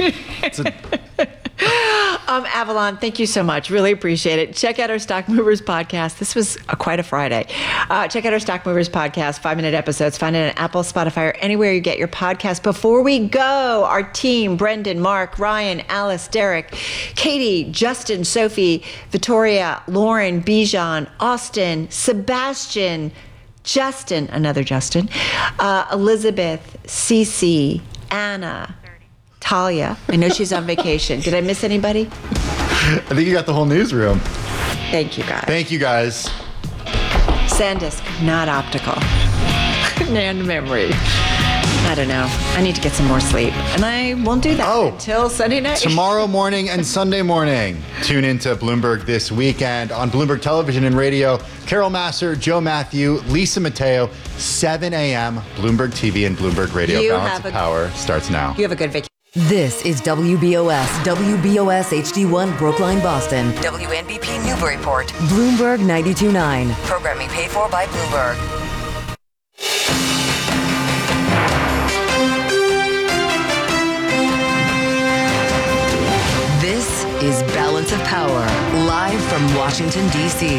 Avalon, thank you so much. Really appreciate it. Check out our Stock Movers podcast. This was quite a Friday. Check out our Stock Movers podcast, 5-minute episodes. Find it on Apple, Spotify, or anywhere you get your podcast. Before we go, our team, Brendan, Mark, Ryan, Alice, Derek, Katie, Justin, Sophie, Victoria, Lauren, Bijan, Austin, Sebastian, Justin, another Justin, Elizabeth, Cece, Anna, Talia. I know she's on vacation. Did I miss anybody? I think you got the whole newsroom. Thank you, guys. Thank you, guys. SanDisk, not optical. NAND memory. I don't know. I need to get some more sleep. And I won't do that until Sunday night. Tomorrow morning and Sunday morning, tune into Bloomberg This Weekend on Bloomberg Television and Radio. Carol Massar, Joe Matthew, Lisa Mateo, 7 a.m. Bloomberg TV and Bloomberg Radio. Balance of Power starts now. You have a good vacation. This is WBOS HD1 Brookline, Boston. WNBP Newburyport. Bloomberg 92.9. Programming paid for by Bloomberg. This is Balance of Power, live from Washington, D.C.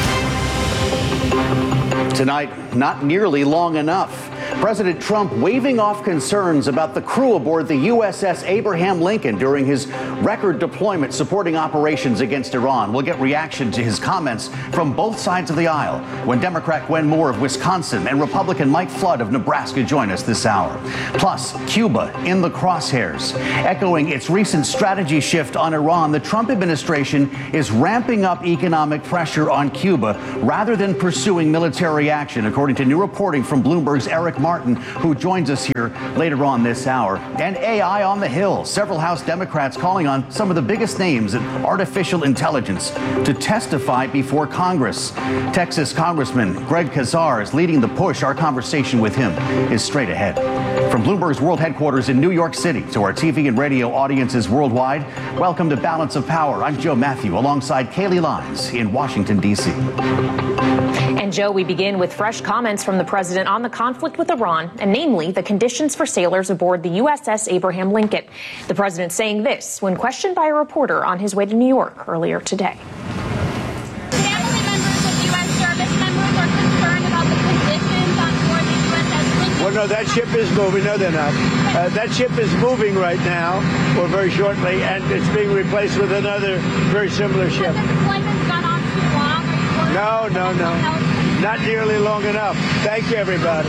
Tonight, not nearly long enough. President Trump waving off concerns about the crew aboard the USS Abraham Lincoln during his record deployment supporting operations against Iran. We'll get reaction to his comments from both sides of the aisle when Democrat Gwen Moore of Wisconsin and Republican Mike Flood of Nebraska join us this hour. Plus, Cuba in the crosshairs. Echoing its recent strategy shift on Iran, the Trump administration is ramping up economic pressure on Cuba rather than pursuing military action, according to new reporting from Bloomberg's Eric Martin, who joins us here later on this hour. And AI on the Hill. Several House Democrats calling on some of the biggest names in artificial intelligence to testify before Congress. Texas Congressman Greg Casar is leading the push. Our conversation with him is straight ahead. From Bloomberg's world headquarters in New York City to our TV and radio audiences worldwide, welcome to Balance of Power. I'm Joe Matthew alongside Kaylee Lyons in Washington, D.C. And Joe, we begin with fresh comments from the president on the conflict with Iran, and namely the conditions for sailors aboard the USS Abraham Lincoln. The president saying this when questioned by a reporter on his way to New York earlier today. Family members of U.S. service members are concerned about the conditions on board the USS Lincoln. Well, no, that ship is moving. No, they're not. That ship is moving right now, or very shortly, and it's being replaced with another very similar ship. Has the deployment's gone on too long? No. Not nearly long enough. Thank you, everybody.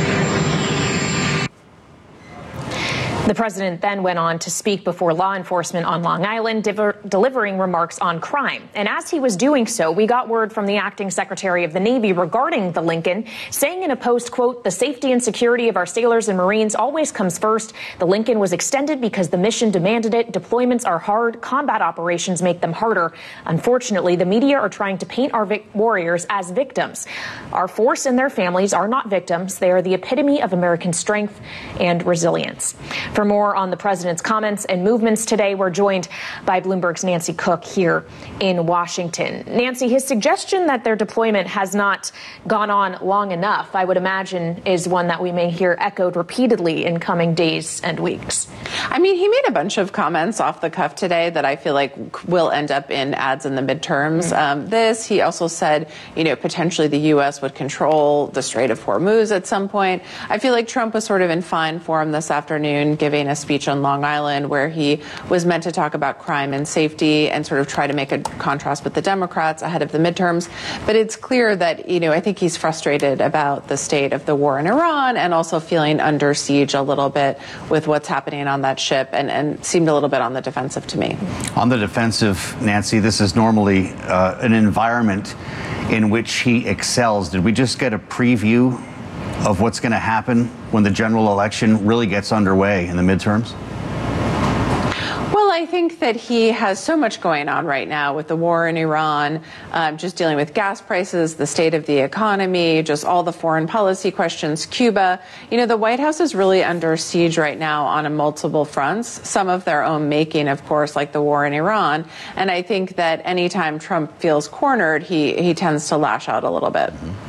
The president then went on to speak before law enforcement on Long Island, delivering remarks on crime. And as he was doing so, we got word from the acting secretary of the Navy regarding the Lincoln, saying in a post, quote, "The safety and security of our sailors and Marines always comes first. The Lincoln was extended because the mission demanded it. Deployments are hard. Combat operations make them harder. Unfortunately, the media are trying to paint our warriors as victims. Our force and their families are not victims. They are the epitome of American strength and resilience." For more on the president's comments and movements today, we're joined by Bloomberg's Nancy Cook here in Washington. Nancy, his suggestion that their deployment has not gone on long enough, I would imagine, is one that we may hear echoed repeatedly in coming days and weeks. I mean, he made a bunch of comments off the cuff today that I feel like will end up in ads in the midterms. He also said, potentially the U.S. would control the Strait of Hormuz at some point. I feel like Trump was sort of in fine form this afternoon, giving a speech on Long Island where he was meant to talk about crime and safety and sort of try to make a contrast with the Democrats ahead of the midterms. But it's clear that, I think he's frustrated about the state of the war in Iran and also feeling under siege a little bit with what's happening on that ship and seemed a little bit on the defensive to me. On the defensive, Nancy, this is normally an environment in which he excels. Did we just get a preview of what's going to happen when the general election really gets underway in the midterms? Well, I think that he has so much going on right now with the war in Iran, just dealing with gas prices, the state of the economy, just all the foreign policy questions, Cuba. The White House is really under siege right now on multiple fronts, some of their own making, of course, like the war in Iran. And I think that anytime Trump feels cornered, he tends to lash out a little bit.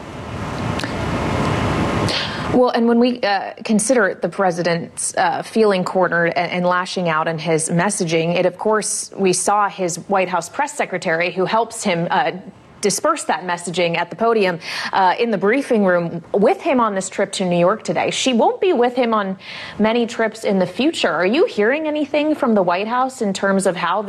Well, and when we consider the president's feeling cornered and lashing out in his messaging, of course, we saw his White House press secretary who helps him disperse that messaging at the podium in the briefing room with him on this trip to New York today. She won't be with him on many trips in the future. Are you hearing anything from the White House in terms of how they're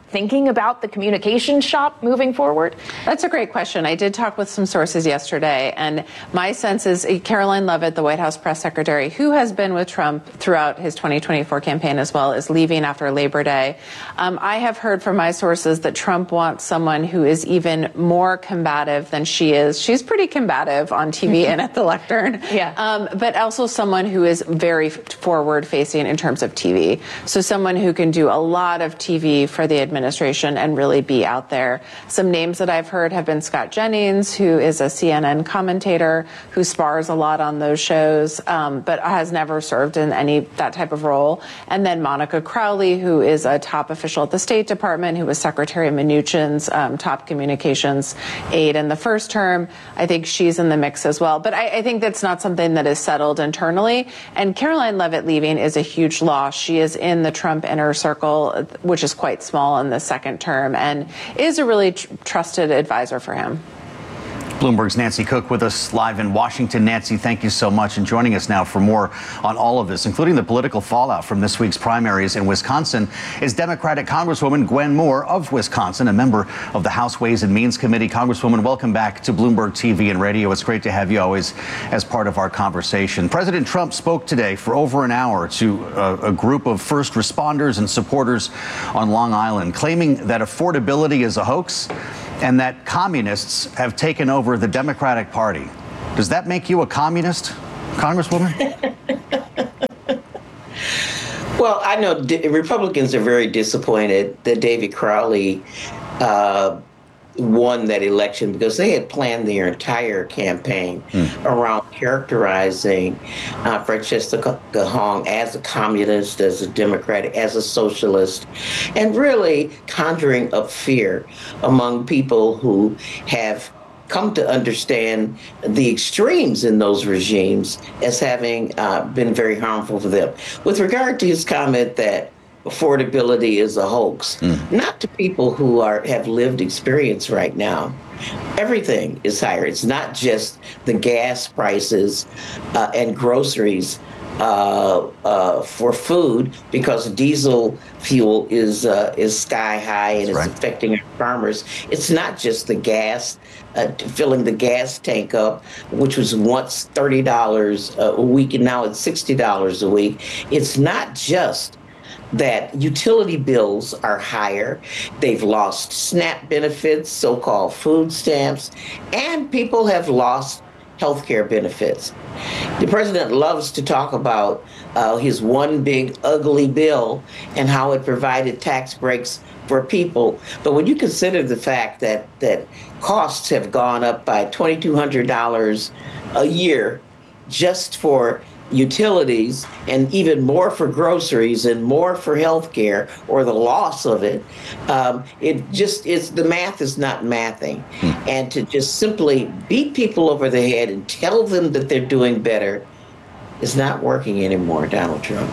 thinking about the communication shop moving forward? That's a great question. I did talk with some sources yesterday, and my sense is Caroline Leavitt, the White House press secretary, who has been with Trump throughout his 2024 campaign as well, is leaving after Labor Day. I have heard from my sources that Trump wants someone who is even more combative than she is. She's pretty combative on TV and at the lectern. But also someone who is very forward-facing in terms of TV. So someone who can do a lot of TV for the administration and really be out there. Some names that I've heard have been Scott Jennings, who is a CNN commentator who spars a lot on those shows, but has never served in that type of role. And then Monica Crowley, who is a top official at the State Department, who was Secretary Mnuchin's top communications aide in the first term. I think she's in the mix as well. But I think that's not something that is settled internally. And Caroline Leavitt leaving is a huge loss. She is in the Trump inner circle, which is quite small in the second term, and is a really trusted advisor for him. Bloomberg's Nancy Cook with us live in Washington. Nancy, thank you so much. And joining us now for more on all of this, including the political fallout from this week's primaries in Wisconsin, is Democratic Congresswoman Gwen Moore of Wisconsin, a member of the House Ways and Means Committee. Congresswoman, welcome back to Bloomberg TV and radio. It's great to have you always as part of our conversation. President Trump spoke today for over an hour to a group of first responders and supporters on Long Island, claiming that affordability is a hoax and that communists have taken over the Democratic Party. Does that make you a communist, Congresswoman? Well, I know Republicans are very disappointed that David Crowley won that election because they had planned their entire campaign around characterizing Francesca Hong as a communist, as a Democrat, as a socialist, and really conjuring up fear among people who have come to understand the extremes in those regimes as having been very harmful for them. With regard to his comment that affordability is a hoax, not to people who have lived experience right now. Everything is higher. It's not just the gas prices and groceries for food, because diesel fuel is sky high and is affecting our farmers. It's not just the gas, filling the gas tank up, which was once $30 a week and now it's $60 a week. It's not just that utility bills are higher. They've lost SNAP benefits, so-called food stamps, and people have lost health care benefits. The president loves to talk about his one big ugly bill and how it provided tax breaks for people. But when you consider the fact that costs have gone up by $2,200 a year just for utilities, and even more for groceries and more for health care, or the loss of it, the math is not mathing. And to just simply beat people over the head and tell them that they're doing better is not working anymore, Donald Trump.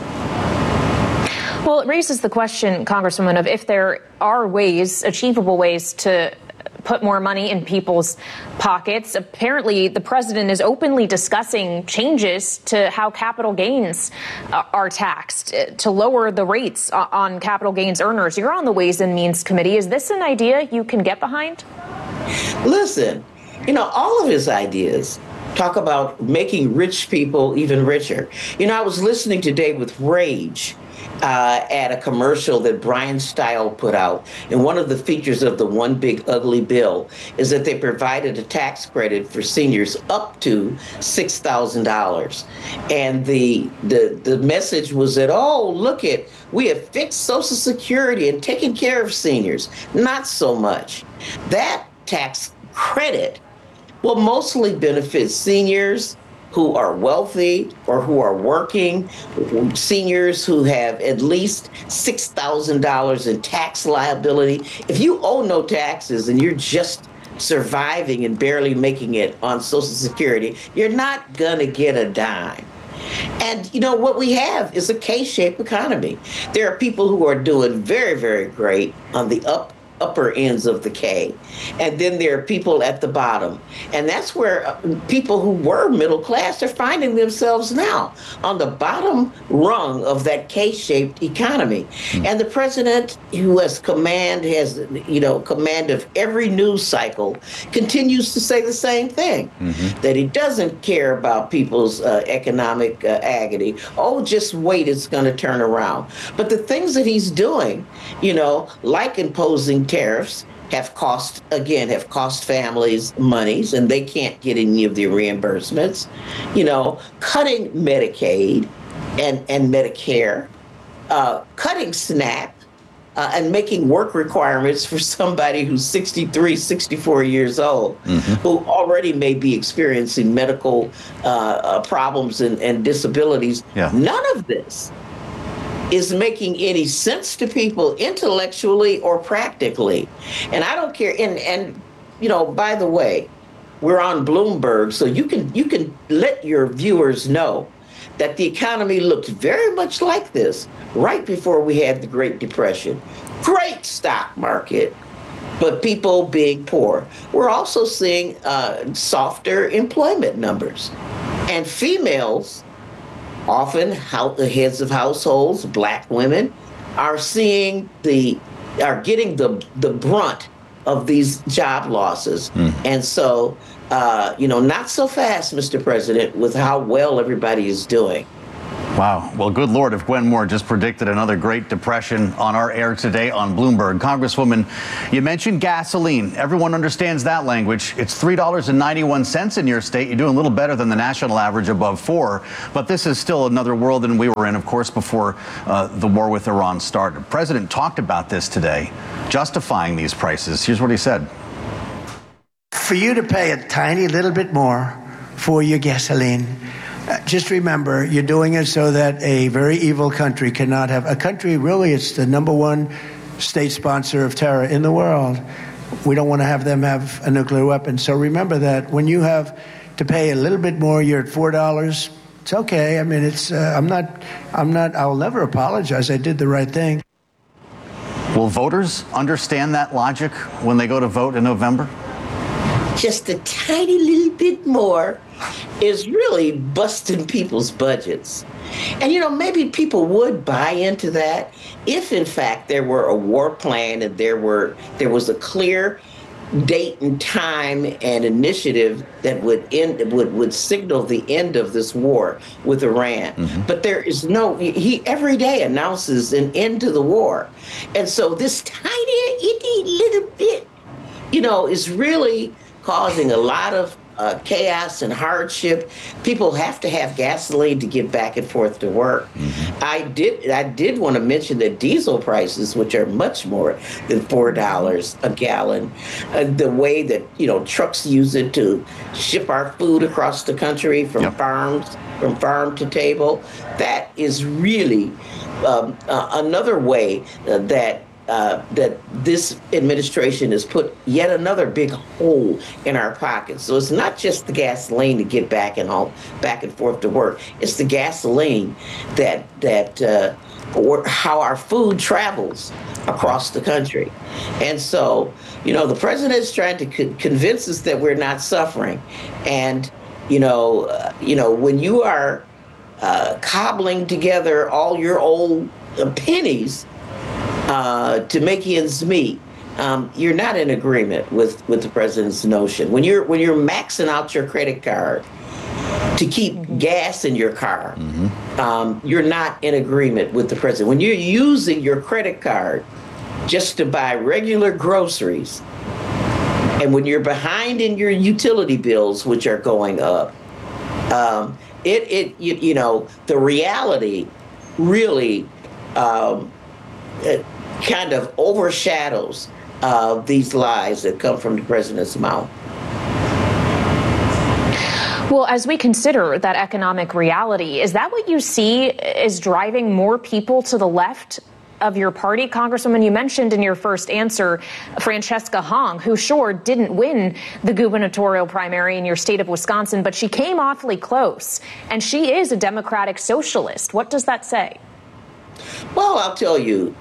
Well, it raises the question, Congresswoman, of if there are ways, achievable ways, to put more money in people's pockets. Apparently, the president is openly discussing changes to how capital gains are taxed to lower the rates on capital gains earners. You're on the Ways and Means Committee. Is this an idea you can get behind? Listen, all of his ideas talk about making rich people even richer. I was listening today with rage at a commercial that Brian Style put out. And one of the features of the One Big Ugly Bill is that they provided a tax credit for seniors up to $6,000. And the message was that, we have fixed Social Security and taken care of seniors. Not so much. That tax credit will mostly benefit seniors who are wealthy or who are working, seniors who have at least $6,000 in tax liability. If you owe no taxes and you're just surviving and barely making it on Social Security, you're not going to get a dime. And, what we have is a K-shaped economy. There are people who are doing very, very great on the upper ends of the K. And then there are people at the bottom. And that's where people who were middle class are finding themselves now, on the bottom rung of that K-shaped economy. And the president, who has command of every news cycle, continues to say the same thing, that he doesn't care about people's economic agony. Oh, just wait, it's going to turn around. But the things that he's doing, like imposing tariffs, have cost families monies, and they can't get any of the reimbursements. Cutting Medicaid and Medicare, cutting SNAP, and making work requirements for somebody who's 63, 64 years old, who already may be experiencing medical problems and disabilities. Yeah. None of this is making any sense to people intellectually or practically. And I don't care. And by the way, we're on Bloomberg, so you can let your viewers know that the economy looked very much like this right before we had the Great Depression. Great stock market, but people being poor. We're also seeing softer employment numbers. And females, often the heads of households, Black women, are getting the brunt of these job losses. And so, not so fast, Mr. President, with how well everybody is doing. Wow. Well, good Lord, if Gwen Moore just predicted another Great Depression on our air today on Bloomberg. Congresswoman, you mentioned gasoline. Everyone understands that language. It's $3.91 in your state. You're doing a little better than the national average, above $4. But this is still another world than we were in, of course, before the war with Iran started. The president talked about this today, justifying these prices. Here's what he said. For you to pay a tiny little bit more for your gasoline, just remember, you're doing it so that a very evil country cannot have a country. Really, it's the number one state sponsor of terror in the world. We don't want to have them have a nuclear weapon. So remember that when you have to pay a little bit more, you're at $4. It's okay. I mean, it's I'll never apologize. I did the right thing. Will voters understand that logic when they go to vote in November? Just a tiny little bit more is really busting people's budgets. And, maybe people would buy into that if, in fact, there were a war plan and there was a clear date and time and initiative that would signal the end of this war with Iran. But there is he every day announces an end to the war. And so this tiny, itty little bit, is really causing a lot of chaos and hardship. People have to have gasoline to get back and forth to work. I did want to mention that diesel prices, which are much more than $4 a gallon, the way that trucks use it to ship our food across the country from farm to table, that is really another way that this administration has put yet another big hole in our pockets. So it's not just the gasoline to get back and forth to work. It's the gasoline or how our food travels across the country. And so, the president is trying to convince us that we're not suffering. And, when you are cobbling together all your old pennies to make ends meet, you're not in agreement with the president's notion. When you're maxing out your credit card to keep gas in your car, you're not in agreement with the president. When you're using your credit card just to buy regular groceries, and when you're behind in your utility bills, which are going up, the reality really it kind of overshadows these lies that come from the president's mouth. Well, as we consider that economic reality, is that what you see is driving more people to the left of your party? Congresswoman, you mentioned in your first answer Francesca Hong, who sure didn't win the gubernatorial primary in your state of Wisconsin, but she came awfully close, and she is a Democratic socialist. What does that say? Well, I'll tell you,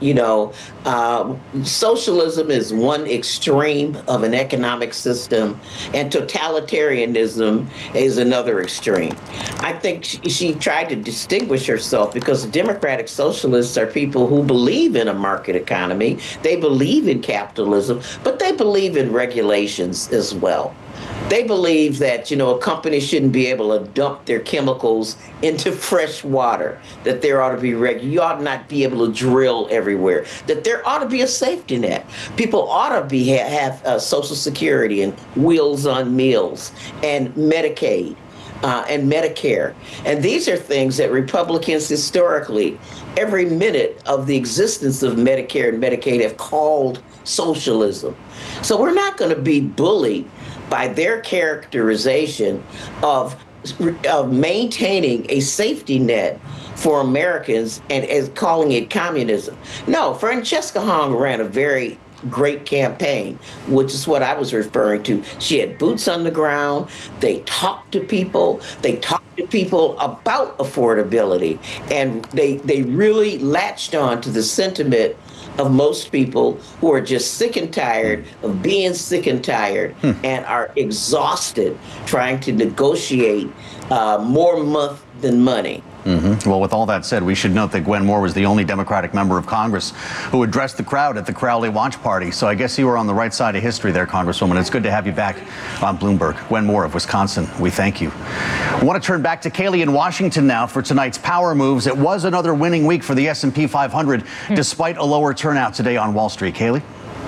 socialism is one extreme of an economic system, and totalitarianism is another extreme. I think she tried to distinguish herself because democratic socialists are people who believe in a market economy. They believe in capitalism, but they believe in regulations as well. They believe that, a company shouldn't be able to dump their chemicals into fresh water, that there ought to be you ought not be able to drill everywhere, that there ought to be a safety net. People ought to have Social Security and Wheels on Meals and Medicaid and Medicare. And these are things that Republicans historically, every minute of the existence of Medicare and Medicaid, have called socialism. So we're not going to be bullied by their characterization of maintaining a safety net for Americans and as calling it communism. No, Francesca Hong ran a very great campaign, which is what I was referring to. She had boots on the ground. They talked to people. They talked to people about affordability. And they really latched on to the sentiment of most people who are just sick and tired of being sick and tired and are exhausted trying to negotiate more month than money. Mm-hmm. Well, with all that said, we should note that Gwen Moore was the only Democratic member of Congress who addressed the crowd at the Crowley Watch Party. So I guess you were on the right side of history there, Congresswoman. It's good to have you back on Bloomberg. Gwen Moore of Wisconsin, we thank you. I want to turn back to Kaylee in Washington now for tonight's power moves. It was another winning week for the S&P 500, despite a lower turnout today on Wall Street. Kaylee?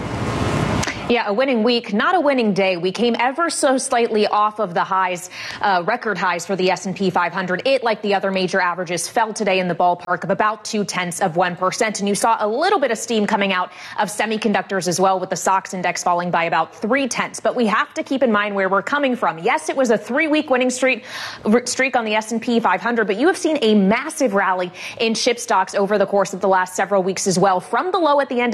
Yeah, a winning week, not a winning day. We came ever so slightly off of the highs, record highs for the S&P 500. It, like the other major averages, fell today in the ballpark of about 0.2%. And you saw a little bit of steam coming out of semiconductors as well, with the SOX index falling by about 0.3. But we have to keep in mind where we're coming from. Yes, it was a 3-week winning streak on the S&P 500, but you have seen a massive rally in chip stocks over the course of the last several weeks as well. From the low at the end of